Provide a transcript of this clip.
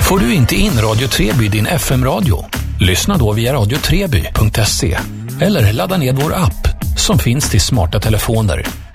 Får du inte in Radio Treby i din FM-radio? Lyssna då via radiotreby.se eller ladda ned vår app som finns till smarta telefoner.